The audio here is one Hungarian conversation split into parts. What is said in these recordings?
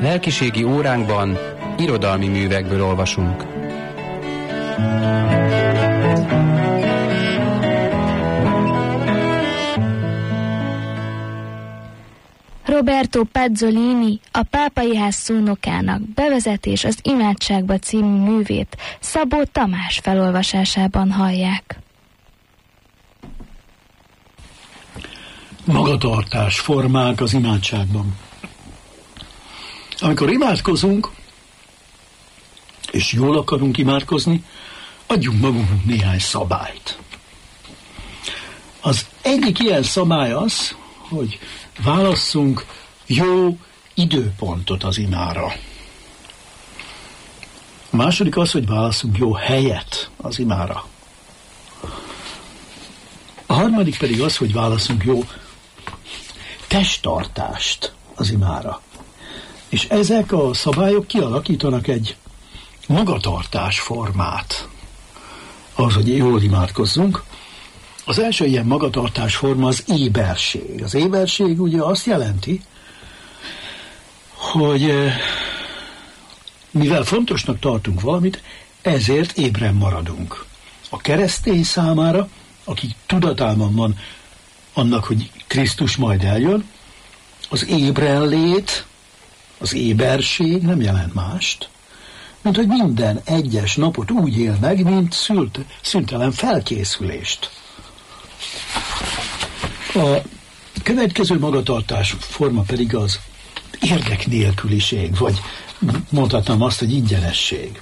Lelkiségi óránkban irodalmi művekből olvasunk. Roberto Pazzolini, a Pápai Ház szónokának Bevezetés az imádságba című művét Szabó Tamás felolvasásában hallják. Magatartás formák az imádságban. Amikor imádkozunk, és jól akarunk imádkozni, adjunk magunknak néhány szabályt. Az egyik ilyen szabály az, hogy válasszunk jó időpontot az imára. A második az, hogy válasszunk jó helyet az imára. A harmadik pedig az, hogy válasszunk jó testtartást az imára. És ezek a szabályok kialakítanak egy magatartás formát ahhoz, hogy jól imádkozzunk. Az első ilyen magatartás forma az éberség. Az éberség ugye azt jelenti, hogy mivel fontosnak tartunk valamit, ezért ébren maradunk. A keresztény számára, aki tudatában van annak, hogy Krisztus majd eljön, az ébrenlét, az éberség nem jelent mást, mint hogy minden egyes napot úgy él meg, mint szüntelen felkészülést. A következő magatartás forma pedig az érdeknélküliség, vagy mondhatnám azt, hogy ingyenesség.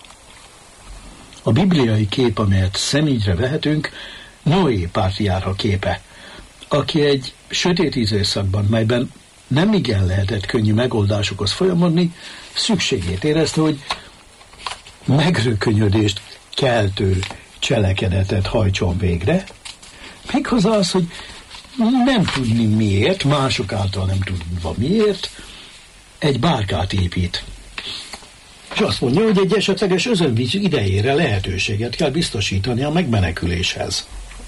A bibliai kép, amelyet szemügyre vehetünk, Noé pátriárha képe, aki egy sötét időszakban, melyben nem igen lehetett könnyű megoldásokhoz folyamodni, szükségét érezte, hogy megrökönyödést keltő cselekedetet hajtson végre, méghozzá az, hogy nem tudni miért, mások által nem tudva miért, egy bárkát épít. És azt mondja, hogy egy esetleges özönvíz idejére lehetőséget kell biztosítani a megmeneküléshez.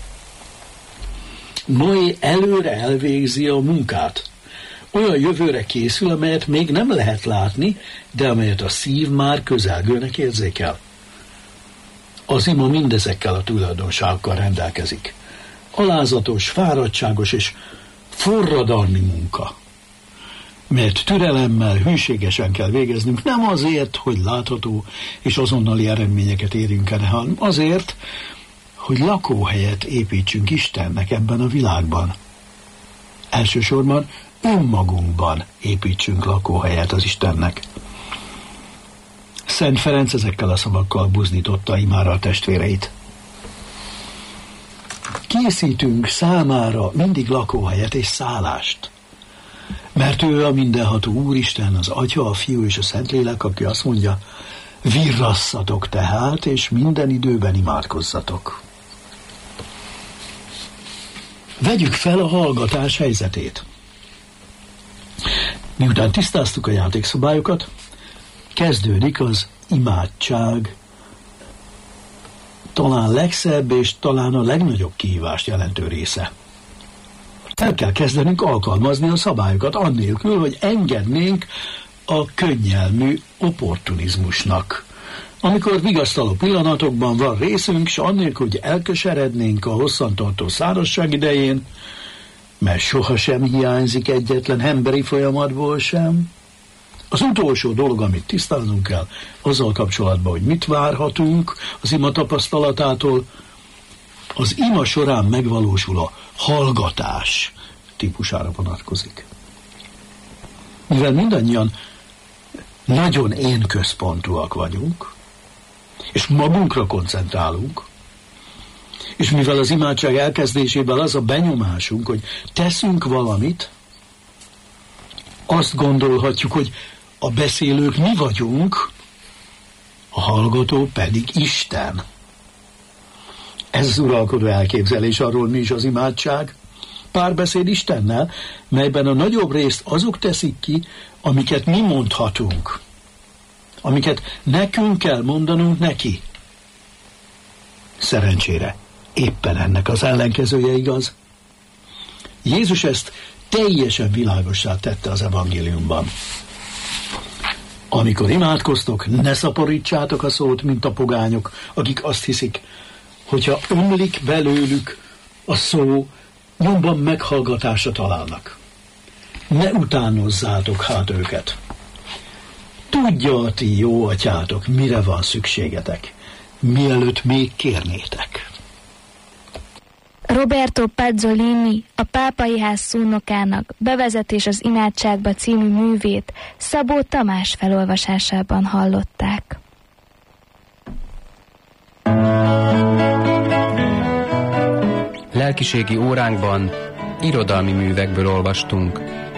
Noé előre elvégzi a munkát. Olyan jövőre készül, amelyet még nem lehet látni, de amelyet a szív már közelgőnek érzékel. Az ima mindezekkel a tulajdonságokkal rendelkezik. Alázatos, fáradtságos és forradalmi munka, mert türelemmel, hűségesen kell végeznünk, nem azért, hogy látható és azonnali eredményeket érjünk el, hanem azért, hogy lakóhelyet építsünk Istennek ebben a világban. Elsősorban önmagunkban építsünk lakóhelyet az Istennek. Szent Ferenc ezekkel a szavakkal buzdította imára a testvéreit. Készítünk számára mindig lakóhelyet és szállást, mert ő a mindenható Úristen, az Atya, a Fiú és a Szentlélek, aki azt mondja, virrasszatok tehát, és minden időben imádkozzatok. Vegyük fel a hallgatás helyzetét. Miután tisztáztuk a játékszabályokat, kezdődik az imádság talán legszebb és talán a legnagyobb kihívást jelentő része. El kell kezdenünk alkalmazni a szabályokat annélkül, hogy engednénk a könnyelmű opportunizmusnak. Amikor vigasztaló pillanatokban van részünk, s annélkül, hogy elkeserednénk a hosszantartó szárazság idején, mert sohasem hiányzik egyetlen emberi folyamatból sem. Az utolsó dolog, amit tisztáznunk kell, azzal kapcsolatban, hogy mit várhatunk az ima tapasztalatától, az ima során megvalósul a hallgatás típusára vonatkozik. Mivel mindannyian nagyon én központúak vagyunk, és magunkra koncentrálunk, és mivel az imádság elkezdésében az a benyomásunk, hogy teszünk valamit, azt gondolhatjuk, hogy a beszélők mi vagyunk, a hallgató pedig Isten. Ez az uralkodó elképzelés arról, mi is az imádság. Párbeszéd Istennel, melyben a nagyobb részt azok teszik ki, amiket mi mondhatunk, amiket nekünk kell mondanunk neki. Szerencsére éppen ennek az ellenkezője igaz. Jézus ezt teljesen világossá tette az evangéliumban. Amikor imádkoztok, ne szaporítsátok a szót, mint a pogányok, akik azt hiszik, hogyha ömlik belőlük a szó, nyomban meghallgatásra találnak. Ne utánozzátok hát őket. Tudja a ti jó atyátok, mire van szükségetek, mielőtt még kérnétek. Roberto Pezzolini, a Pápai Ház szónokának Bevezetés az imádságba című művét Szabó Tamás felolvasásában hallották. Lelkiségi óránkban irodalmi művekből olvastunk.